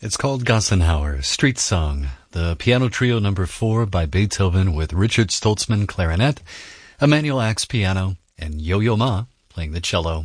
It's called Gassenhauer, Street Song, the piano trio number 4 by Beethoven with Richard Stoltzman clarinet, Emanuel Ax piano, and Yo-Yo Ma playing the cello.